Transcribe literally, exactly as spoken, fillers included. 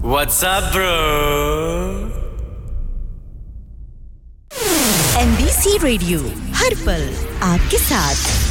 What's up, bro? M B C radio हर पल आपके साथ।